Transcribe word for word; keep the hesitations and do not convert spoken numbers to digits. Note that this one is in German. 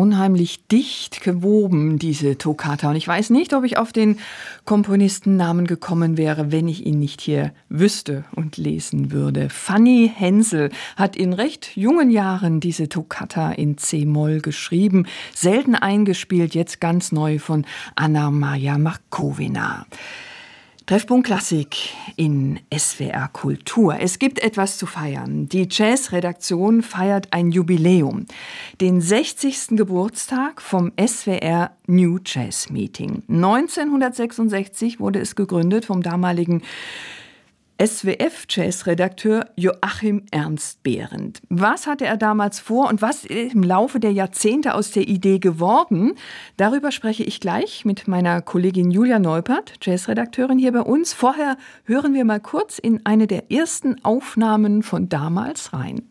unheimlich dicht gewoben, diese Toccata. Und ich weiß nicht, ob ich auf den Komponistennamen gekommen wäre, wenn ich ihn nicht hier wüsste und lesen würde. Fanny Hensel hat in recht jungen Jahren diese Toccata in C-Moll geschrieben, selten eingespielt, jetzt ganz neu von Anna-Maria Markowina. Treffpunkt Klassik in S W R Kultur. Es gibt etwas zu feiern. Die Jazz-Redaktion feiert ein Jubiläum. Den sechzigsten Geburtstag vom S W R New Jazz Meeting. neunzehnhundertsechsundsechzig wurde es gegründet vom damaligen S W F-Jazz-Redakteur Joachim Ernst Behrendt. Was hatte er damals vor und was ist im Laufe der Jahrzehnte aus der Idee geworden? Darüber spreche ich gleich mit meiner Kollegin Julia Neupert, Jazz-Redakteurin hier bei uns. Vorher hören wir mal kurz in eine der ersten Aufnahmen von damals rein.